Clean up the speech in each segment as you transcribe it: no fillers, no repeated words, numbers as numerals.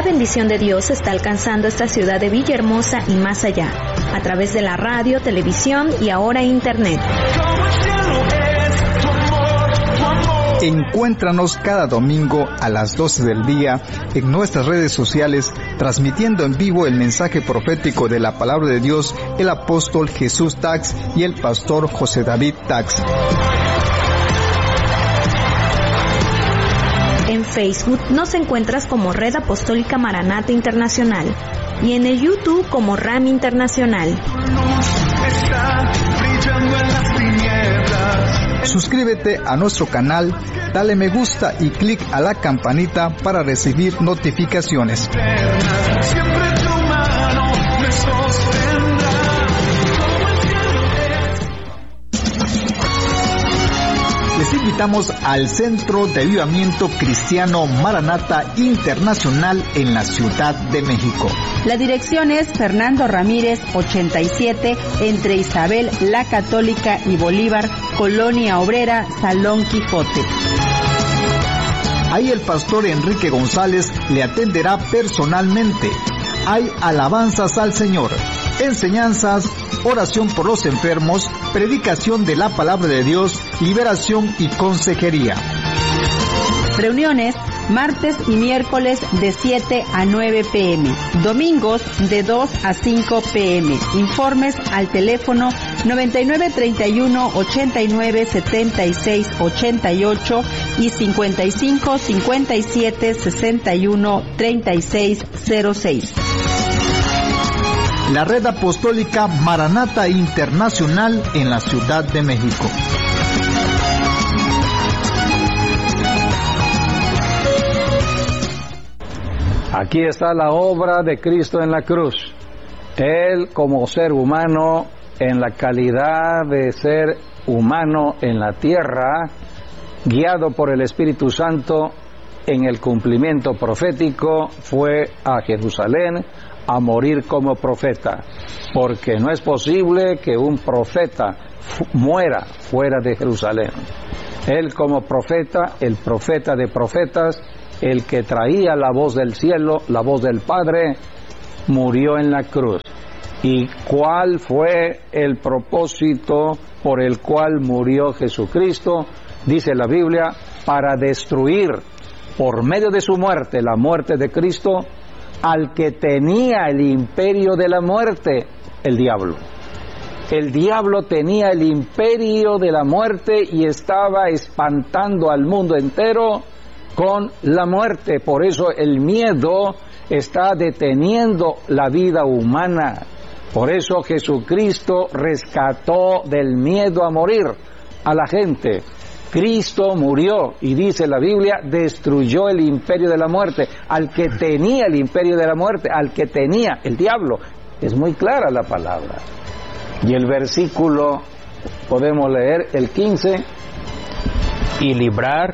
bendición de Dios está alcanzando esta ciudad de Villahermosa y más allá, a través de la radio, televisión y ahora internet. Encuéntranos cada domingo a las 12 del día en nuestras redes sociales, transmitiendo en vivo el mensaje profético de la palabra de Dios, el apóstol Jesús Tax y el pastor José David Tax. En Facebook nos encuentras como Red Apostólica Maranata Internacional y en el YouTube como RAM Internacional. Suscríbete a nuestro canal, dale me gusta y clic a la campanita para recibir notificaciones. Les invitamos al Centro de Avivamiento Cristiano Maranata Internacional en la Ciudad de México. La dirección es Fernando Ramírez 87, entre Isabel la Católica y Bolívar, Colonia Obrera, Salón Quijote. Ahí el pastor Enrique González le atenderá personalmente. Hay alabanzas al Señor, enseñanzas, oración por los enfermos, predicación de la palabra de Dios, liberación y consejería. Reuniones martes y miércoles de 7 a 9 p.m. Domingos de 2 a 5 p.m. Informes al teléfono 9931 89 76 88 y 55 57 61 36 06. La Red Apostólica Maranata Internacional en la Ciudad de México. Aquí está la obra de Cristo en la cruz. Él como ser humano, en la calidad de ser humano en la tierra, guiado por el Espíritu Santo en el cumplimiento profético, fue a Jerusalén a morir como profeta, porque no es posible que un profeta muera fuera de Jerusalén. Él como profeta, el profeta de profetas, el que traía la voz del cielo, la voz del Padre, murió en la cruz. ¿Y cuál fue el propósito por el cual murió Jesucristo? Dice la Biblia, para destruir por medio de su muerte, la muerte de Cristo, al que tenía el imperio de la muerte, el diablo. El diablo tenía el imperio de la muerte y estaba espantando al mundo entero con la muerte. Por eso el miedo está deteniendo la vida humana. Por eso Jesucristo rescató del miedo a morir a la gente. Cristo murió y dice la Biblia, destruyó el imperio de la muerte, al que tenía el imperio de la muerte, al que tenía el diablo. Es muy clara la palabra. Y el versículo, podemos leer el 15. Y librar.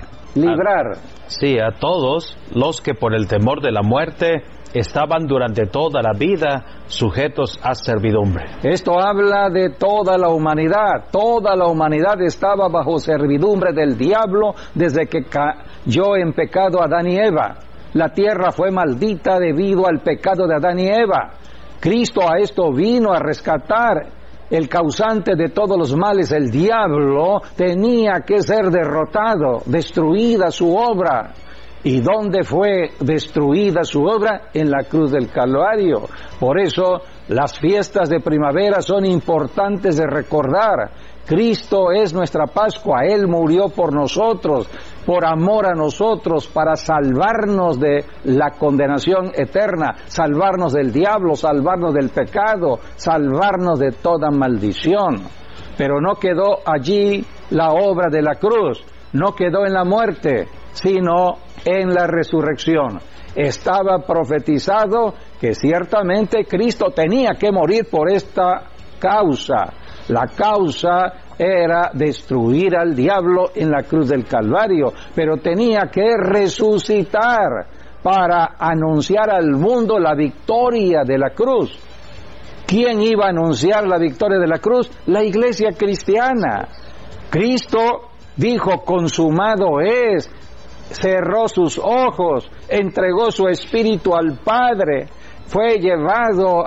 Sí, a todos los que por el temor de la muerte estaban durante toda la vida sujetos a servidumbre. Esto habla de toda la humanidad. Toda la humanidad estaba bajo servidumbre del diablo desde que cayó en pecado Adán y Eva. La tierra fue maldita debido al pecado de Adán y Eva. Cristo a esto vino a rescatar. El causante de todos los males, el diablo, tenía que ser derrotado, destruida su obra. ¿Y dónde fue destruida su obra? En la cruz del Calvario. Por eso las fiestas de primavera son importantes de recordar. Cristo es nuestra Pascua, Él murió por nosotros, por amor a nosotros, para salvarnos de la condenación eterna, salvarnos del diablo, salvarnos del pecado, salvarnos de toda maldición. Pero no quedó allí la obra de la cruz, no quedó en la muerte, sino en la resurrección. Estaba profetizado que ciertamente Cristo tenía que morir por esta causa. La causa era destruir al diablo en la cruz del Calvario, pero tenía que resucitar para anunciar al mundo la victoria de la cruz. ¿Quién iba a anunciar la victoria de la cruz? La iglesia cristiana. Cristo dijo, consumado es. cerró sus ojos, entregó su espíritu al Padre, fue llevado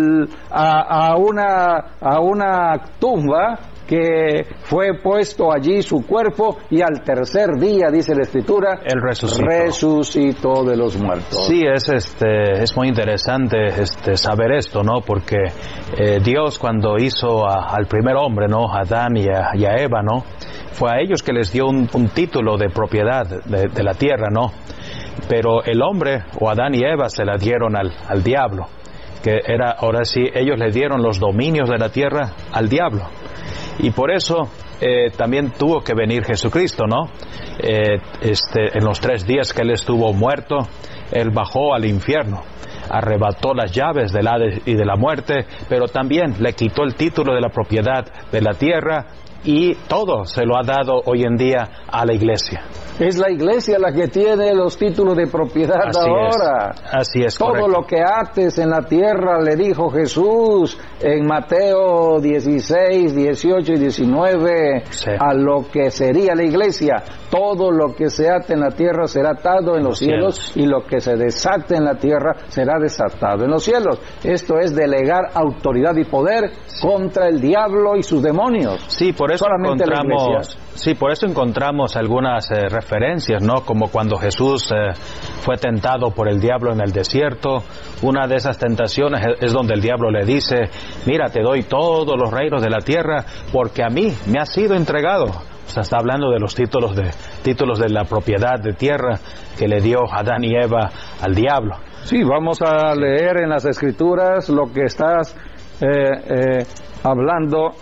a una tumba, que fue puesto allí su cuerpo, y al tercer día, dice la Escritura, Él resucitó de los muertos. Sí, es muy interesante saber esto, ¿no? Porque Dios, cuando hizo al primer hombre, ¿no? A Adán y a Eva, ¿no? Fue a ellos que les dio un título de propiedad de la tierra, ¿no? Pero el hombre, o Adán y Eva, se la dieron al diablo, que era, ahora sí, ellos le dieron los dominios de la tierra al diablo. Y por eso también tuvo que venir Jesucristo, ¿no? En los 3 días que Él estuvo muerto, Él bajó al infierno, arrebató las llaves del Hades y de la muerte, pero también le quitó el título de la propiedad de la tierra, y todo se lo ha dado hoy en día a la iglesia. Es la iglesia la que tiene los títulos de propiedad ahora. Así es, todo correcto. lo que ates en la tierra, le dijo Jesús en Mateo 16, 18 y 19, sí, a lo que sería la iglesia. Todo lo que se ate en la tierra será atado en los cielos, y lo que se desate en la tierra será desatado en los cielos. Esto es delegar autoridad y poder contra el diablo y sus demonios. Sí, por eso encontramos algunas referencias, ¿no? Como cuando Jesús fue tentado por el diablo en el desierto. Una de esas tentaciones es donde el diablo le dice: mira, te doy todos los reinos de la tierra porque a mí me ha sido entregado. O sea, está hablando de los títulos de la propiedad de tierra que le dio Adán y Eva al diablo. Sí, vamos a leer en las Escrituras lo que estás hablando.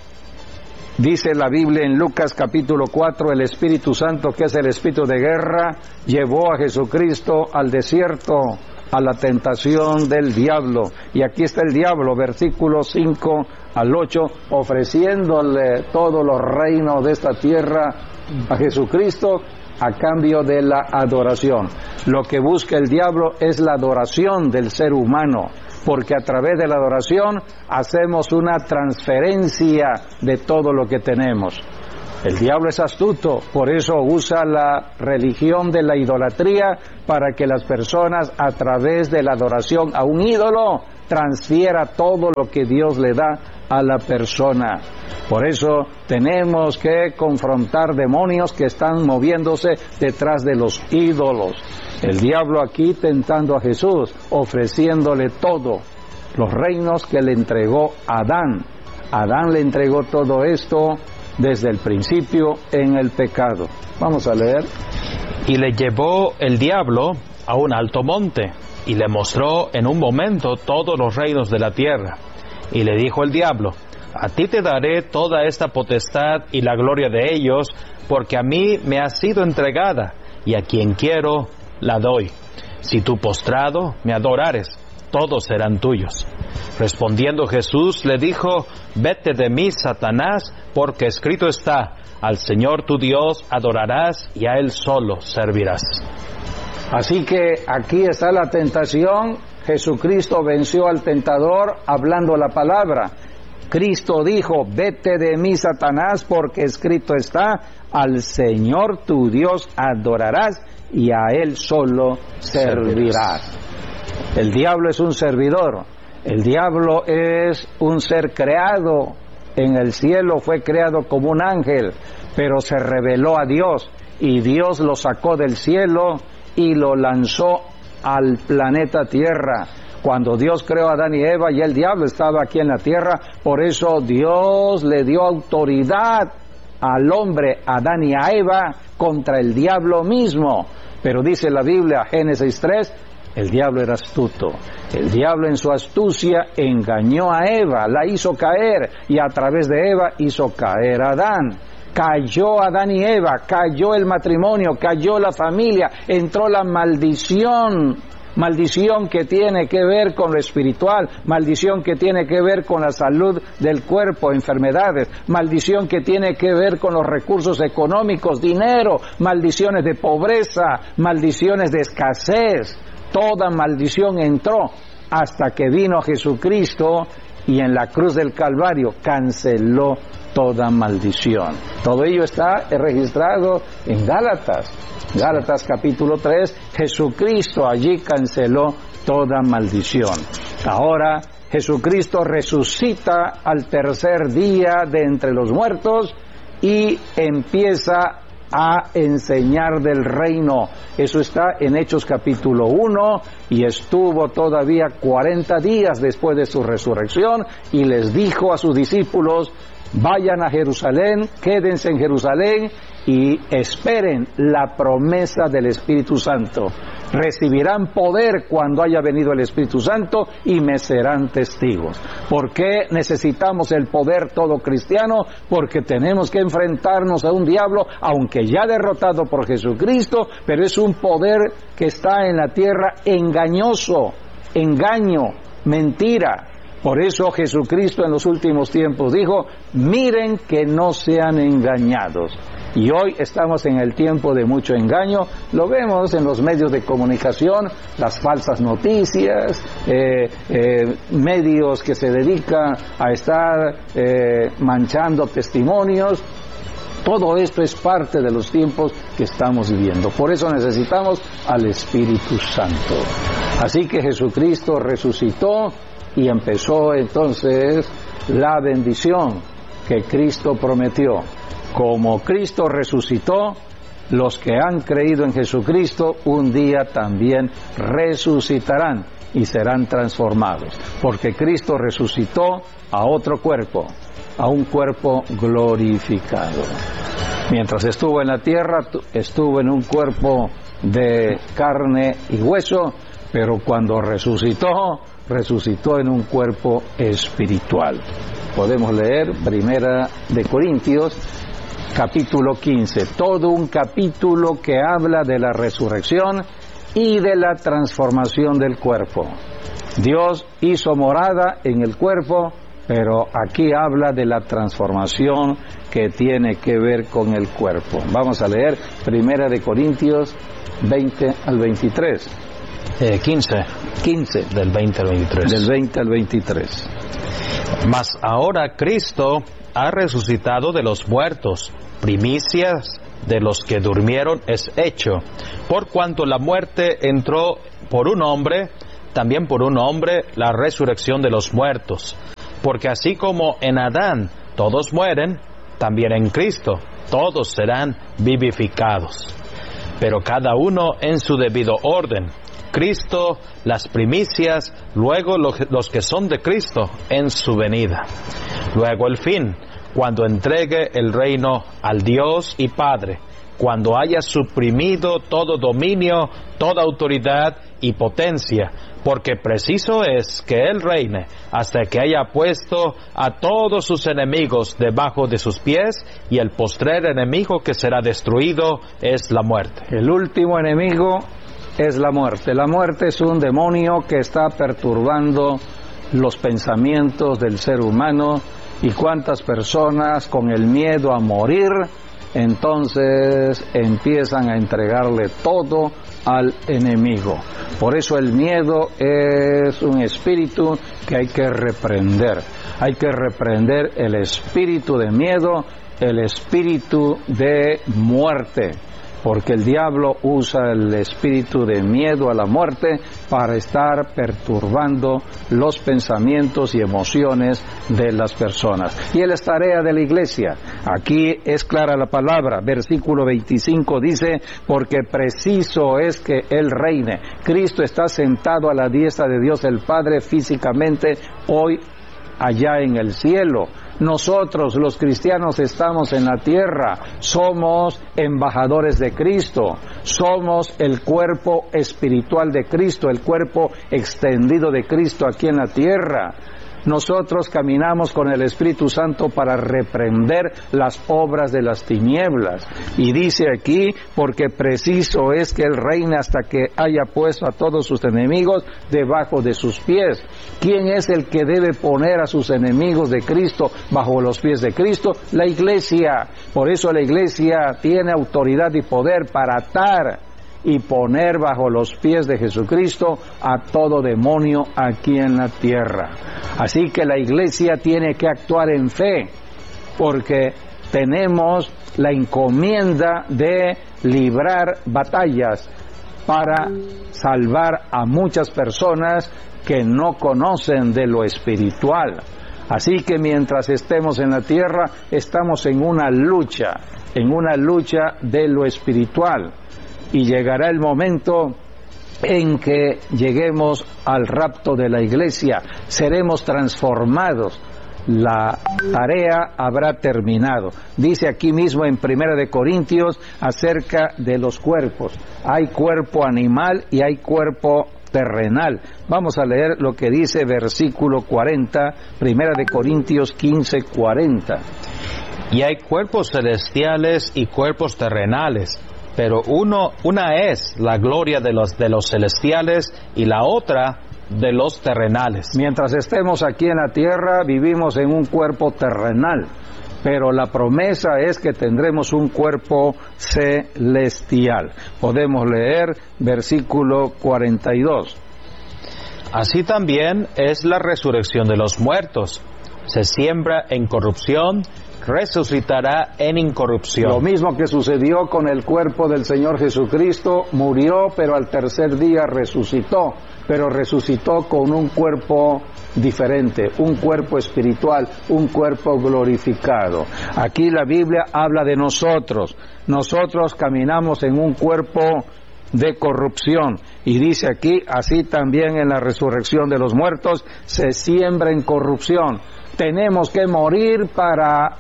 Dice la Biblia en Lucas capítulo 4, el Espíritu Santo, que es el espíritu de guerra, llevó a Jesucristo al desierto, a la tentación del diablo. Y aquí está el diablo, versículos 5 al 8, ofreciéndole todos los reinos de esta tierra a Jesucristo a cambio de la adoración. Lo que busca el diablo es la adoración del ser humano, porque a través de la adoración hacemos una transferencia de todo lo que tenemos. El diablo es astuto, por eso usa la religión de la idolatría para que las personas, a través de la adoración a un ídolo, transfiera todo lo que Dios le da a la persona. Por eso tenemos que confrontar demonios que están moviéndose detrás de los ídolos. El diablo aquí tentando a Jesús, ofreciéndole todo, los reinos que le entregó Adán. Adán le entregó todo esto desde el principio en el pecado. Vamos a leer. Y le llevó el diablo a un alto monte, y le mostró en un momento todos los reinos de la tierra. Y le dijo el diablo: a ti te daré toda esta potestad y la gloria de ellos, porque a mí me ha sido entregada, y a quien quiero la doy. Si tú postrado me adorares, todos serán tuyos. Respondiendo Jesús le dijo: vete de mí, Satanás, porque escrito está: al Señor tu Dios adorarás y a Él solo servirás. Así que aquí está la tentación. Jesucristo venció al tentador hablando la palabra. Cristo dijo: vete de mí, Satanás, porque escrito está: al Señor tu Dios adorarás y a Él solo servirás. El diablo es un servidor. El diablo es un ser creado en el cielo, fue creado como un ángel, pero se rebeló a Dios, y Dios lo sacó del cielo y lo lanzó al planeta Tierra. Cuando Dios creó a Adán y Eva, y el diablo estaba aquí en la tierra, por eso Dios le dio autoridad al hombre, a Adán y a Eva, contra el diablo mismo. Pero dice la Biblia, Génesis 3, el diablo era astuto. El diablo en su astucia engañó a Eva, la hizo caer, y a través de Eva hizo caer a Adán. Cayó Adán y Eva, cayó el matrimonio, cayó la familia, entró la maldición que tiene que ver con lo espiritual, maldición que tiene que ver con la salud del cuerpo, enfermedades, maldición que tiene que ver con los recursos económicos, dinero, maldiciones de pobreza, maldiciones de escasez. Toda maldición entró hasta que vino Jesucristo y en la cruz del Calvario canceló toda maldición. Todo ello está registrado en Gálatas. Gálatas capítulo 3, Jesucristo allí canceló toda maldición. Ahora Jesucristo resucita al tercer día de entre los muertos y empieza a enseñar del reino. Eso está en Hechos capítulo 1, y estuvo todavía 40 días después de su resurrección y les dijo a sus discípulos: vayan a Jerusalén, quédense en Jerusalén y esperen la promesa del Espíritu Santo. Recibirán poder cuando haya venido el Espíritu Santo y me serán testigos. ¿Por qué necesitamos el poder todo cristiano? Porque tenemos que enfrentarnos a un diablo, aunque ya derrotado por Jesucristo, pero es un poder que está en la tierra engañoso, engaño, mentira. Por eso Jesucristo en los últimos tiempos dijo: miren que no sean engañados. Y hoy estamos en el tiempo de mucho engaño. Lo vemos en los medios de comunicación, las falsas noticias, medios que se dedican a estar manchando testimonios. Todo esto es parte de los tiempos que estamos viviendo. Por eso necesitamos al Espíritu Santo. Así que Jesucristo resucitó y empezó entonces la bendición que Cristo prometió. Como Cristo resucitó, los que han creído en Jesucristo un día también resucitarán y serán transformados, porque Cristo resucitó a otro cuerpo, a un cuerpo glorificado. Mientras estuvo en la tierra, estuvo en un cuerpo de carne y hueso, pero cuando resucitó en un cuerpo espiritual. Podemos leer Primera de Corintios, capítulo 15, todo un capítulo que habla de la resurrección y de la transformación del cuerpo. Dios hizo morada en el cuerpo, pero aquí habla de la transformación que tiene que ver con el cuerpo. Vamos a leer Primera de Corintios 20 al 23. 15. Del 20 al 23. Del 20 al 23. Mas ahora Cristo ha resucitado de los muertos, primicias de los que durmieron es hecho. Por cuanto la muerte entró por un hombre, también por un hombre la resurrección de los muertos. Porque así como en Adán todos mueren, también en Cristo todos serán vivificados. Pero cada uno en su debido orden. Cristo las primicias, luego los que son de Cristo en su venida. Luego el fin, cuando entregue el reino al Dios y Padre, cuando haya suprimido todo dominio, toda autoridad y potencia, porque preciso es que Él reine hasta que haya puesto a todos sus enemigos debajo de sus pies, y el postrer enemigo que será destruido es la muerte. El último enemigo es la muerte. La muerte es un demonio que está perturbando los pensamientos del ser humano, y cuántas personas con el miedo a morir entonces empiezan a entregarle todo al enemigo. Por eso el miedo es un espíritu que hay que reprender. Hay que reprender el espíritu de miedo, el espíritu de muerte, porque el diablo usa el espíritu de miedo a la muerte para estar perturbando los pensamientos y emociones de las personas. Y es tarea de la iglesia. Aquí es clara la palabra. Versículo 25 dice: porque preciso es que Él reine. Cristo está sentado a la diestra de Dios el Padre físicamente hoy allá en el cielo. Nosotros los cristianos estamos en la tierra, somos embajadores de Cristo, somos el cuerpo espiritual de Cristo, el cuerpo extendido de Cristo aquí en la tierra. Nosotros caminamos con el Espíritu Santo para reprender las obras de las tinieblas. Y dice aquí: porque preciso es que Él reine hasta que haya puesto a todos sus enemigos debajo de sus pies. ¿Quién es el que debe poner a sus enemigos de Cristo bajo los pies de Cristo? La iglesia. Por eso la iglesia tiene autoridad y poder para atar y poner bajo los pies de Jesucristo a todo demonio aquí en la tierra. Así que la iglesia tiene que actuar en fe, porque tenemos la encomienda de librar batallas para salvar a muchas personas que no conocen de lo espiritual. Así que mientras estemos en la tierra, estamos en una lucha de lo espiritual. Y llegará el momento en que lleguemos al rapto de la iglesia, seremos transformados. La tarea habrá terminado. Dice aquí mismo en 1 de Corintios acerca de los cuerpos. Hay cuerpo animal y hay cuerpo terrenal. Vamos a leer lo que dice versículo 40, 1 de Corintios 15, 40. Y hay cuerpos celestiales y cuerpos terrenales, pero una es la gloria de los celestiales y la otra de los terrenales. Mientras estemos aquí en la tierra, vivimos en un cuerpo terrenal, pero la promesa es que tendremos un cuerpo celestial. Podemos leer versículo 42. Así también es la resurrección de los muertos. Se siembra en corrupción, resucitará en incorrupción. Lo mismo que sucedió con el cuerpo del Señor Jesucristo, murió, pero al tercer día resucitó, pero resucitó con un cuerpo diferente, un cuerpo espiritual, un cuerpo glorificado. Aquí la Biblia habla de nosotros. Nosotros caminamos en un cuerpo de corrupción, y dice aquí, así también en la resurrección de los muertos se siembra en corrupción. Tenemos que morir para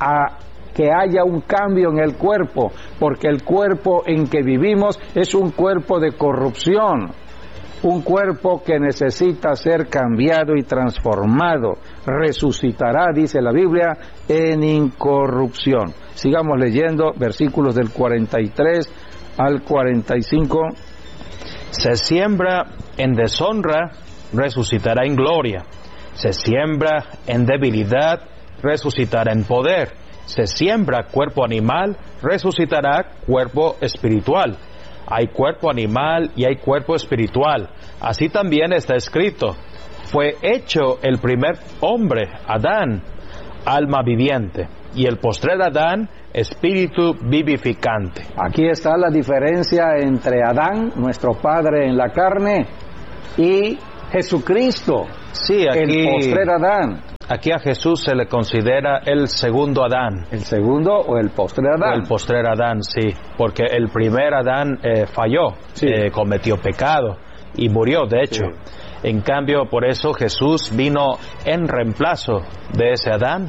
que haya un cambio en el cuerpo, porque el cuerpo en que vivimos es un cuerpo de corrupción, un cuerpo que necesita ser cambiado y transformado. Resucitará, dice la Biblia, en incorrupción. Sigamos leyendo versículos del 43 al 45. Se siembra en deshonra, resucitará en gloria. Se siembra en debilidad, resucitará en poder. Se siembra cuerpo animal, resucitará cuerpo espiritual. Hay cuerpo animal y hay cuerpo espiritual. Así también está escrito: fue hecho el primer hombre, Adán, alma viviente, y el postrer Adán, espíritu vivificante. Aquí está la diferencia entre Adán, nuestro padre en la carne, y Jesucristo, sí, aquí, el postrer Adán. Aquí a Jesús se le considera el segundo Adán. ¿El segundo o el postrer Adán? O el postrer Adán, sí, porque el primer Adán falló, sí, cometió pecado y murió, de hecho. Sí. En cambio, por eso Jesús vino en reemplazo de ese Adán,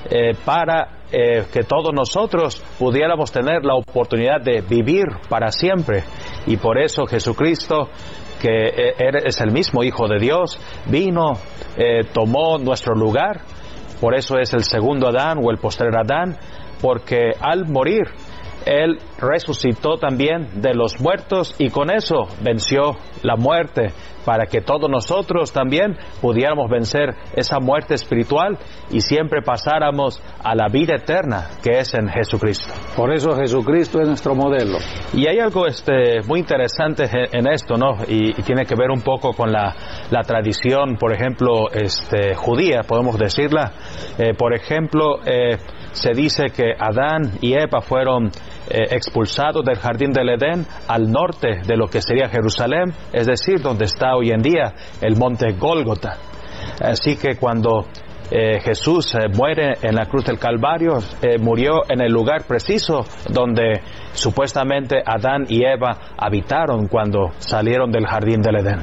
para que todos nosotros pudiéramos tener la oportunidad de vivir para siempre. Y por eso Jesucristo, que es el mismo Hijo de Dios, vino, tomó nuestro lugar. Por eso es el segundo Adán o el postrer Adán, porque al morir Él resucitó también de los muertos y con eso venció la muerte, para que todos nosotros también pudiéramos vencer esa muerte espiritual y siempre pasáramos a la vida eterna que es en Jesucristo. Por eso Jesucristo es nuestro modelo. Y hay algo muy interesante en esto, ¿no? Y tiene que ver un poco con la tradición, por ejemplo, judía, podemos decirla. Por ejemplo, se dice que Adán y Eva fueron expulsados del jardín del Edén al norte de lo que sería Jerusalén, es decir, donde está hoy en día el monte Gólgota. Así que cuando Jesús muere en la cruz del Calvario, murió en el lugar preciso donde supuestamente Adán y Eva habitaron cuando salieron del jardín del Edén.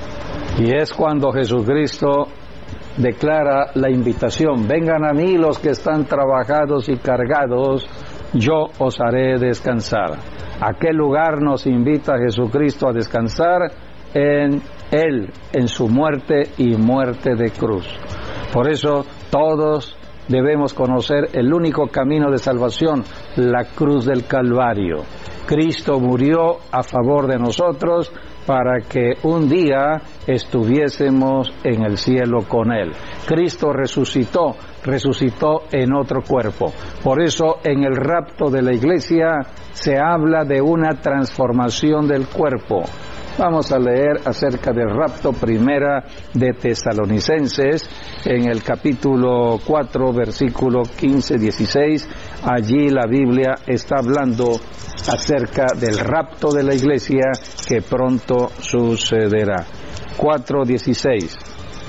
Y es cuando Jesucristo declara la invitación: vengan a mí los que están trabajados y cargados, yo os haré descansar. ¿A qué lugar nos invita Jesucristo a descansar? En Él, en su muerte y muerte de cruz. Por eso todos debemos conocer el único camino de salvación, la cruz del Calvario. Cristo murió a favor de nosotros para que un día estuviésemos en el cielo con Él. Cristo resucitó en otro cuerpo. Por eso en el rapto de la iglesia se habla de una transformación del cuerpo. Vamos a leer acerca del rapto, primera de Tesalonicenses, en el capítulo 4, versículo 15-16. Allí la Biblia está hablando acerca del rapto de la iglesia que pronto sucederá. 4:16.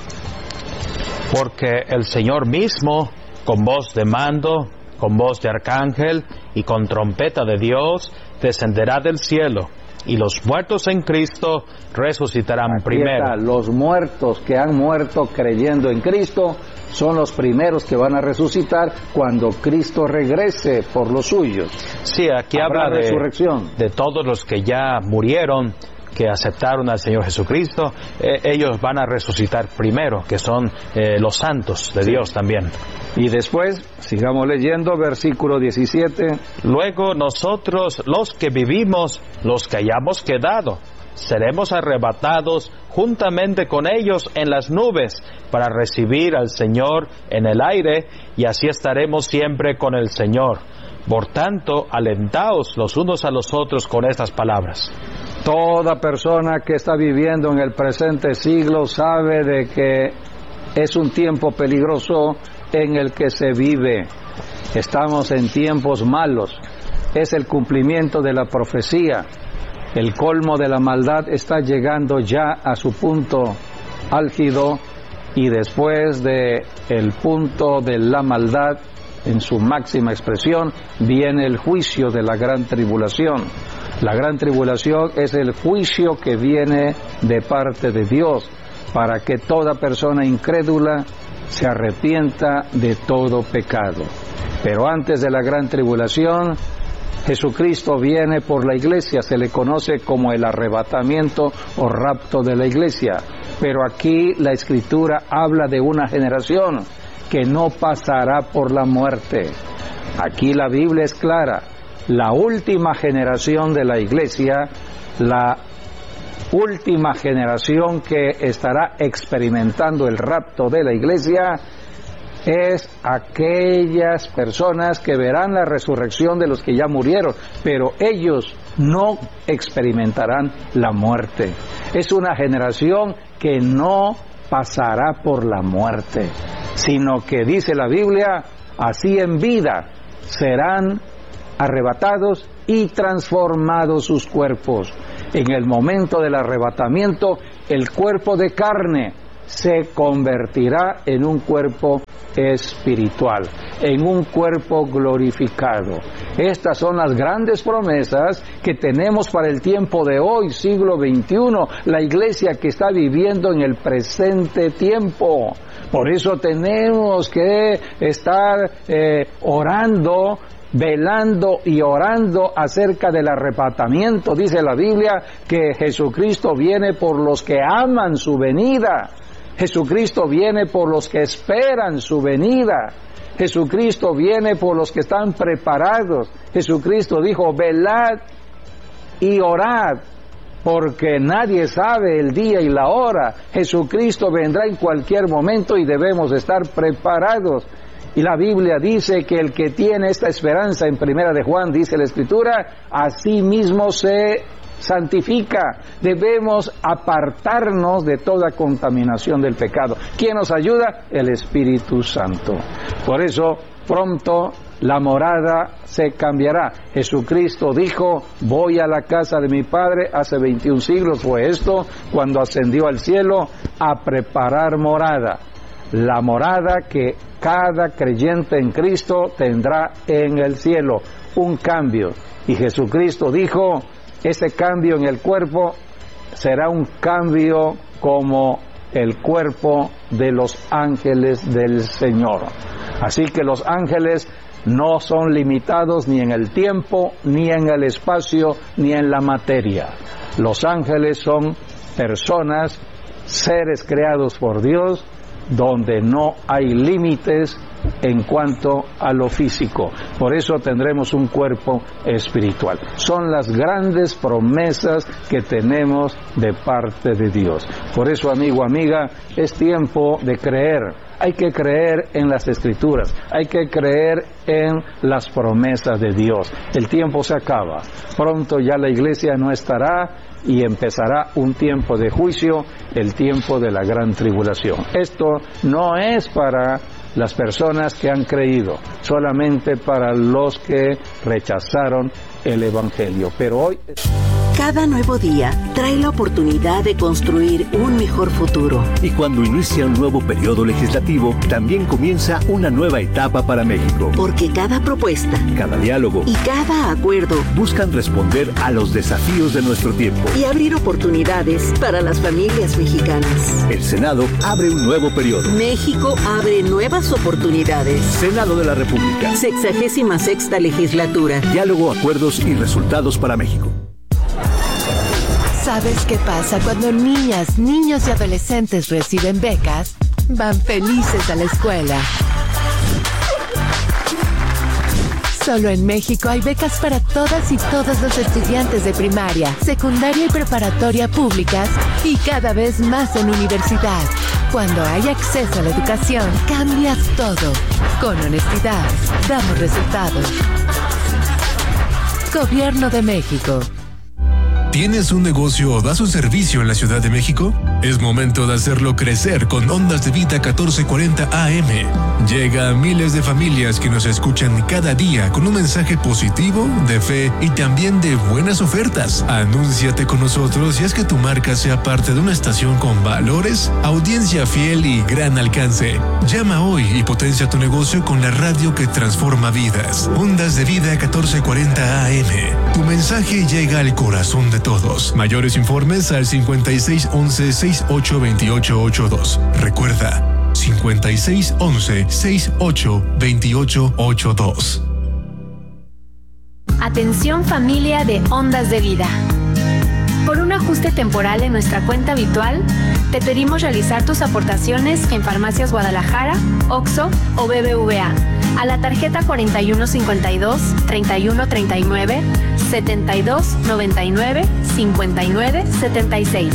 Porque el Señor mismo, con voz de mando, con voz de arcángel y con trompeta de Dios, descenderá del cielo, y los muertos en Cristo resucitarán Aquí primero. está, los muertos que han muerto creyendo en Cristo son los primeros que van a resucitar cuando Cristo regrese por los suyos. Sí, aquí Habrá habla resurrección. de todos los que ya murieron, que aceptaron al Señor Jesucristo. Ellos van a resucitar primero, que son los santos de Dios también. Y después, sigamos leyendo, versículo 17. Luego nosotros, los que vivimos, los que hayamos quedado, seremos arrebatados juntamente con ellos en las nubes para recibir al Señor en el aire, y así estaremos siempre con el Señor. Por tanto, alentaos los unos a los otros con estas palabras. Toda persona que está viviendo en el presente siglo sabe de que es un tiempo peligroso en el que se vive. Estamos en tiempos malos. Es el cumplimiento de la profecía. El colmo de la maldad está llegando ya a su punto álgido, y después de el punto de la maldad en su máxima expresión viene el juicio de la gran tribulación. La gran tribulación es el juicio que viene de parte de Dios para que toda persona incrédula se arrepienta de todo pecado. Pero antes de la gran tribulación, Jesucristo viene por la iglesia. Se le conoce como el arrebatamiento o rapto de la iglesia. Pero aquí la Escritura habla de una generación que no pasará por la muerte. Aquí la Biblia es clara. La última generación de la iglesia, la última generación que estará experimentando el rapto de la iglesia, es aquellas personas que verán la resurrección de los que ya murieron, pero ellos no experimentarán la muerte. Es una generación que no pasará por la muerte, sino que dice la Biblia, así en vida serán arrebatados y transformados sus cuerpos. En el momento del arrebatamiento, el cuerpo de carne se convertirá en un cuerpo espiritual, en un cuerpo glorificado. Estas son las grandes promesas que tenemos para el tiempo de hoy, siglo XXI, la iglesia que está viviendo en el presente tiempo. Por eso tenemos que estar orando, velando y orando acerca del arrebatamiento. Dice la Biblia que Jesucristo viene por los que aman su venida. Jesucristo viene por los que esperan su venida. Jesucristo viene por los que están preparados. Jesucristo dijo, velad y orad, porque nadie sabe el día y la hora. Jesucristo vendrá en cualquier momento y debemos estar preparados. Y la Biblia dice que el que tiene esta esperanza, en Primera de Juan dice la Escritura, a sí mismo se santifica. Debemos apartarnos de toda contaminación del pecado. ¿Quién nos ayuda? El Espíritu Santo. Por eso, pronto la morada se cambiará. Jesucristo dijo, voy a la casa de mi Padre. Hace 21 siglos fue esto, cuando ascendió al cielo a preparar morada. La morada que cada creyente en Cristo tendrá en el cielo, un cambio. Y Jesucristo dijo, ese cambio en el cuerpo será un cambio como el cuerpo de los ángeles del Señor. Así que los ángeles no son limitados ni en el tiempo, ni en el espacio, ni en la materia. Los ángeles son personas, seres creados por Dios, donde no hay límites en cuanto a lo físico. Por eso tendremos un cuerpo espiritual. Son las grandes promesas que tenemos de parte de Dios. Por eso, amigo, amiga, es tiempo de creer. Hay que creer en las Escrituras, hay que creer en las promesas de Dios. El tiempo se acaba, pronto ya la iglesia no estará y empezará un tiempo de juicio, el tiempo de la gran tribulación. Esto no es para las personas que han creído, solamente para los que rechazaron el Evangelio. Pero hoy... Cada nuevo día trae la oportunidad de construir un mejor futuro. Y cuando inicia un nuevo periodo legislativo, también comienza una nueva etapa para México. Porque cada propuesta, cada diálogo y cada acuerdo buscan responder a los desafíos de nuestro tiempo y abrir oportunidades para las familias mexicanas. El Senado abre un nuevo periodo. México abre nuevas oportunidades. Senado de la República. 66ª legislatura. Diálogo, acuerdos y resultados para México. ¿Sabes qué pasa cuando niñas, niños y adolescentes reciben becas? Van felices a la escuela. Solo en México hay becas para todas y todos los estudiantes de primaria, secundaria y preparatoria públicas y cada vez más en universidad. Cuando hay acceso a la educación, cambias todo. Con honestidad, damos resultados. Gobierno de México. ¿Tienes un negocio o das un servicio en la Ciudad de México? Es momento de hacerlo crecer con Ondas de Vida 1440 AM. Llega a miles de familias que nos escuchan cada día con un mensaje positivo, de fe y también de buenas ofertas. Anúnciate con nosotros y haz que tu marca sea parte de una estación con valores, audiencia fiel y gran alcance. Llama hoy y potencia tu negocio con la radio que transforma vidas. Ondas de Vida 1440 AM. Tu mensaje llega al corazón de todos. Mayores informes al 5611-682882. Recuerda, 5611-682882. Atención familia de Ondas de Vida. Por un ajuste temporal en nuestra cuenta habitual, te pedimos realizar tus aportaciones en Farmacias Guadalajara, OXXO o BBVA a la tarjeta 4152 3139 7299 59 76.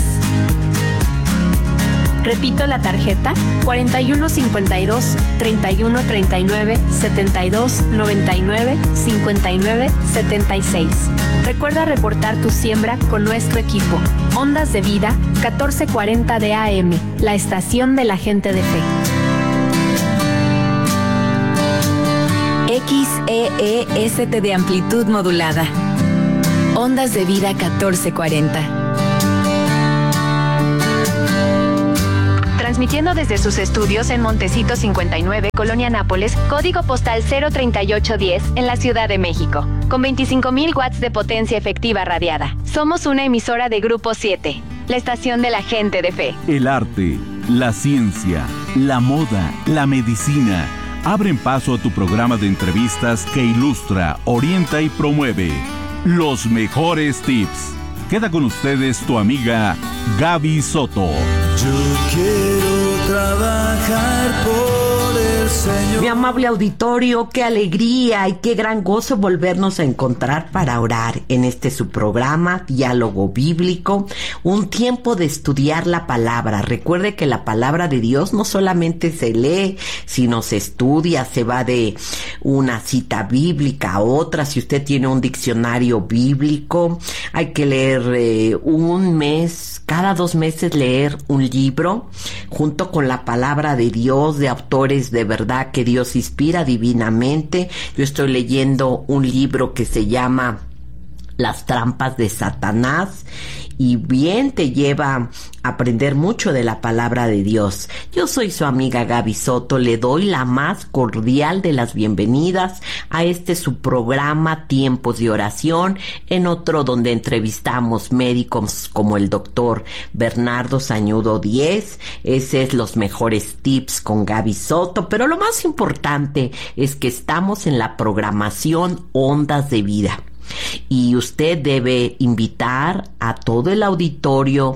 Repito la tarjeta 4152 3139 7299 59 76. Recuerda reportar tu siembra con nuestro equipo. Ondas de Vida 1440 de AM, la estación de la gente de fe. XEEST de amplitud modulada. Ondas de Vida 1440. Transmitiendo desde sus estudios en Montecito 59, Colonia Nápoles, código postal 03810, en la Ciudad de México, con 25,000 watts de potencia efectiva radiada. Somos una emisora de Grupo 7, la estación de la gente de fe. El arte, la ciencia, la moda, la medicina abren paso a tu programa de entrevistas que ilustra, orienta y promueve los mejores tips. Queda con ustedes tu amiga Gaby Soto. Yo quiero trabajar por el Señor. Mi amable auditorio, qué alegría y qué gran gozo volvernos a encontrar para orar en este su programa, Diálogo Bíblico, un tiempo de estudiar la palabra. Recuerde que la palabra de Dios no solamente se lee, sino se estudia, se va de una cita bíblica a otra. Si usted tiene un diccionario bíblico, hay que leer un mes, cada 2 meses leer un libro junto con la palabra de Dios, de autores de verdad que Dios inspira divinamente. Yo estoy leyendo un libro que se llama Las trampas de Satanás y bien te lleva a aprender mucho de la palabra de Dios. Yo soy su amiga Gaby Soto, le doy la más cordial de las bienvenidas a este su programa Tiempos de Oración, en otro donde entrevistamos médicos como el doctor Bernardo Sañudo Díez. Ese es los mejores tips con Gaby Soto, pero lo más importante es que estamos en la programación Ondas de Vida. Y usted debe invitar a todo el auditorio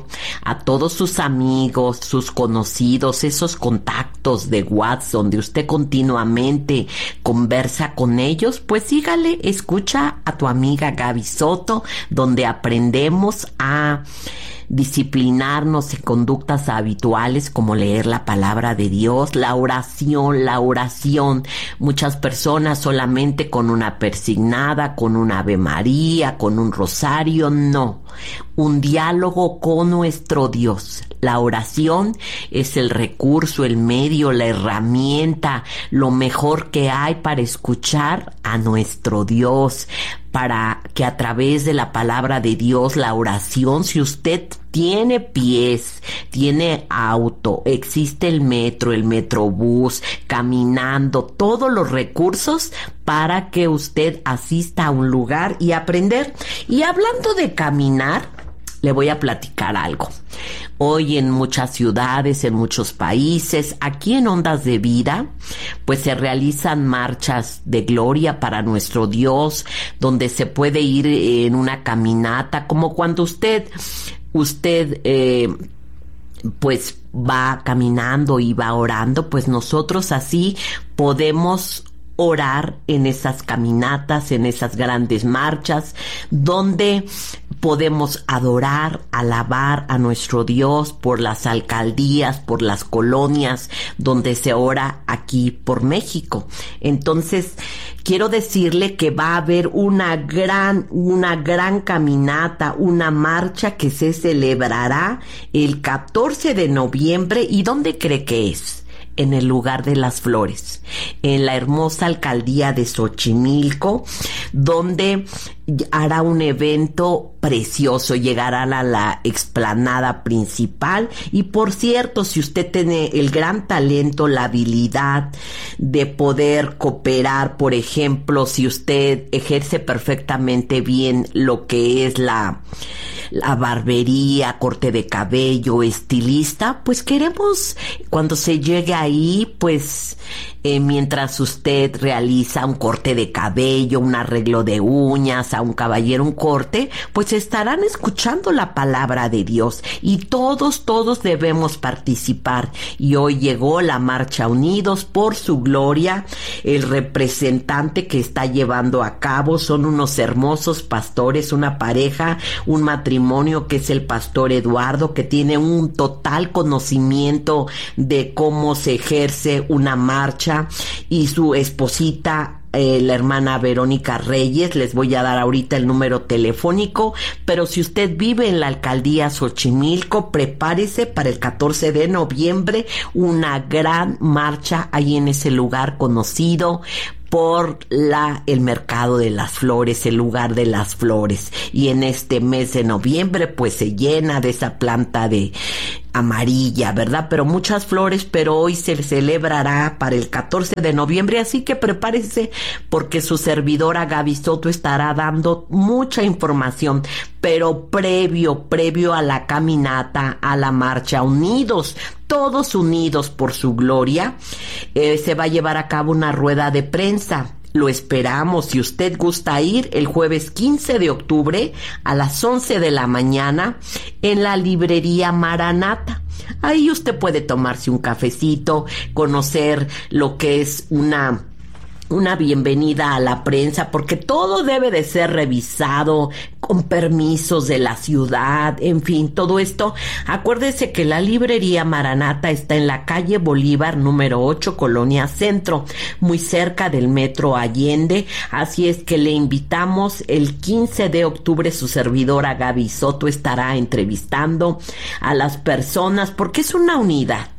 a todos sus amigos, sus conocidos, esos contactos de WhatsApp donde usted continuamente conversa con ellos, pues sígale, escucha a tu amiga Gaby Soto, donde aprendemos a disciplinarnos en conductas habituales como leer la palabra de Dios, la oración. Muchas personas solamente con una persignada, con un Ave María, con un rosario, no. Un diálogo con nuestro Dios. La oración es el recurso, el medio, la herramienta, lo mejor que hay para escuchar a nuestro Dios, para que a través de la palabra de Dios, la oración, si usted tiene pies, tiene auto, existe el metro, el metrobús, caminando, todos los recursos para que usted asista a un lugar y aprender. Y hablando de caminar, le voy a platicar algo. Hoy en muchas ciudades, en muchos países, aquí en Ondas de Vida, pues se realizan marchas de gloria para nuestro Dios, donde se puede ir en una caminata, como cuando usted pues va caminando y va orando, pues nosotros así podemos orar en esas caminatas, en esas grandes marchas, donde podemos adorar, alabar a nuestro Dios por las alcaldías, por las colonias donde se ora aquí por México. Entonces, quiero decirle que va a haber una gran caminata, una marcha que se celebrará el 14 de noviembre. ¿Y dónde cree que es? En el lugar de las flores, en la hermosa alcaldía de Xochimilco, donde hará un evento precioso, llegará a la explanada principal. Y por cierto, si usted tiene el gran talento, la habilidad de poder cooperar, por ejemplo, si usted ejerce perfectamente bien lo que es la barbería, corte de cabello, estilista, pues queremos, cuando se llegue ahí, pues mientras usted realiza un corte de cabello, un arreglo de uñas, a un caballero un corte, pues estarán escuchando la palabra de Dios, y todos debemos participar. Y hoy llegó la Marcha Unidos por su Gloria. El representante que está llevando a cabo son unos hermosos pastores, una pareja, un matrimonio, que es el pastor Eduardo, que tiene un total conocimiento de cómo se ejerce una marcha, y su esposita, la hermana Verónica Reyes. Les voy a dar ahorita el número telefónico, pero si usted vive en la alcaldía Xochimilco, prepárese para el 14 de noviembre, una gran marcha ahí en ese lugar conocido por el mercado de las flores, el lugar de las flores. Y en este mes de noviembre pues se llena de esa planta de amarilla, ¿verdad? Pero muchas flores, pero hoy se celebrará para el 14 de noviembre, así que prepárese, porque su servidora Gaby Soto estará dando mucha información, pero previo a la caminata, a la marcha, unidos, todos unidos por su gloria, se va a llevar a cabo una rueda de prensa. Lo esperamos, si usted gusta ir, el jueves 15 de octubre a las 11 de la mañana en la librería Maranata. Ahí usted puede tomarse un cafecito, conocer lo que es una bienvenida a la prensa, porque todo debe de ser revisado con permisos de la ciudad, en fin, todo esto. Acuérdese que la librería Maranata está en la calle Bolívar número 8, Colonia Centro, muy cerca del Metro Allende, así es que le invitamos. El 15 de octubre su servidora Gaby Soto estará entrevistando a las personas, porque es una unidad.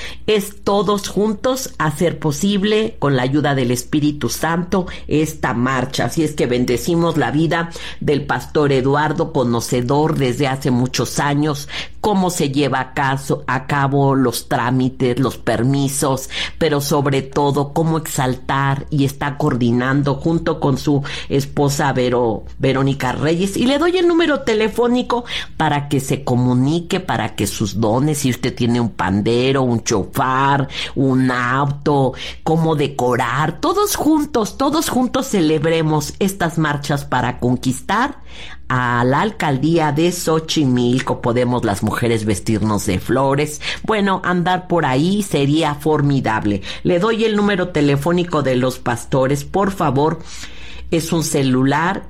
Es todos juntos hacer posible, con la ayuda del Espíritu Santo, esta marcha. Así es que bendecimos la vida del pastor Eduardo, conocedor desde hace muchos años cómo se lleva a cabo los trámites, los permisos, pero sobre todo cómo exaltar, y está coordinando junto con su esposa Verónica Reyes. Y le doy el número telefónico para que se comunique, para que sus dones, si usted tiene un pandero, un chofar, un auto, cómo decorar, todos juntos celebremos estas marchas para conquistar a la alcaldía de Xochimilco. Podemos las mujeres vestirnos de flores. Bueno, andar por ahí sería formidable. Le doy el número telefónico de los pastores, por favor. Es un celular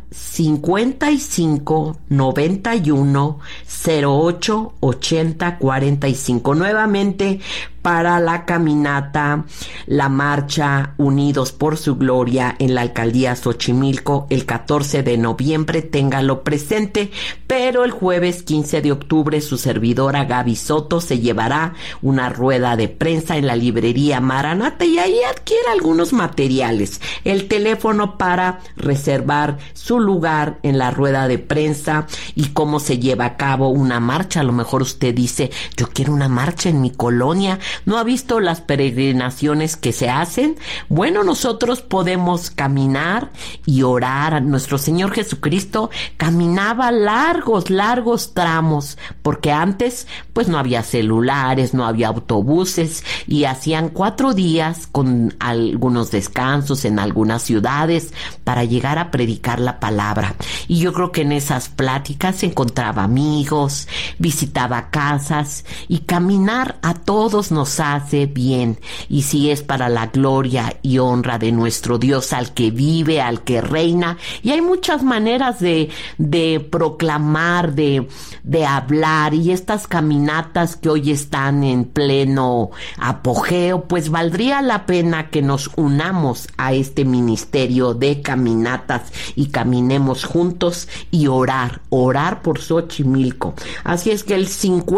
55 91 08 80 45. Nuevamente, para la caminata, la marcha Unidos por su Gloria en la alcaldía Xochimilco el 14 de noviembre, téngalo presente. Pero el jueves 15 de octubre su servidora Gaby Soto se llevará una rueda de prensa en la librería Maranata y ahí adquiere algunos materiales. El teléfono para reservar su lugar en la rueda de prensa y cómo se lleva a cabo una marcha. A lo mejor usted dice, yo quiero una marcha en mi colonia. ¿No ha visto las peregrinaciones que se hacen? Bueno, nosotros podemos caminar y orar. Nuestro Señor Jesucristo caminaba largos tramos, porque antes pues no había celulares, no había autobuses y hacían 4 días con algunos descansos en algunas ciudades para llegar a predicar la palabra. Y yo creo que en esas pláticas se encontraba amigos, visitaba casas y caminar a todos nos hace bien. Y si es para la gloria y honra de nuestro Dios, al que vive, al que reina. Y hay muchas maneras de proclamar, de hablar, y estas caminatas que hoy están en pleno apogeo, pues valdría la pena que nos unamos a este ministerio de caminatas y caminemos juntos y orar por Xochimilco. Así es que el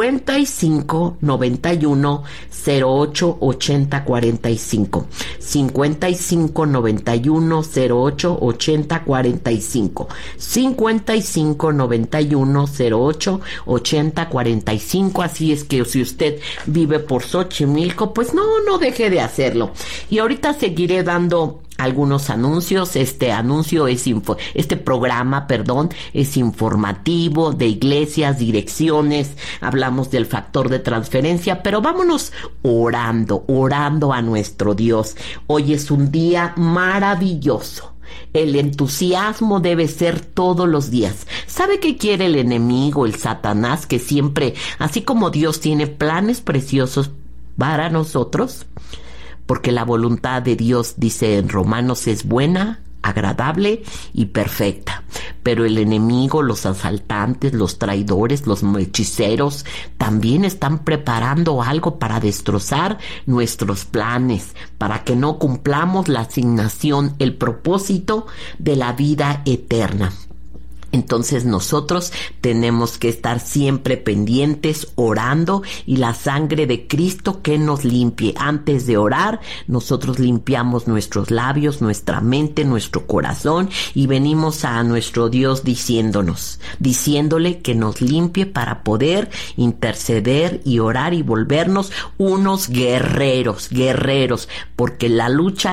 55 91 08 80 45 55 91 08 80 45 55 91 08 80 45. Así es que si usted vive por Xochimilco, pues no deje de hacerlo. Y ahorita seguiré dando algunos anuncios. Este programa es informativo de iglesias, direcciones, hablamos del factor de transferencia, pero vámonos orando a nuestro Dios. Hoy es un día maravilloso. El entusiasmo debe ser todos los días. ¿Sabe qué quiere el enemigo, el Satanás? Que siempre, así como Dios tiene planes preciosos para nosotros, porque la voluntad de Dios, dice en Romanos, es buena, agradable y perfecta. Pero el enemigo, los asaltantes, los traidores, los hechiceros, también están preparando algo para destrozar nuestros planes, para que no cumplamos la asignación, el propósito de la vida eterna. Entonces nosotros tenemos que estar siempre pendientes, orando, y la sangre de Cristo que nos limpie. Antes de orar, nosotros limpiamos nuestros labios, nuestra mente, nuestro corazón, y venimos a nuestro Dios diciéndole que nos limpie para poder interceder y orar y volvernos unos guerreros, porque la lucha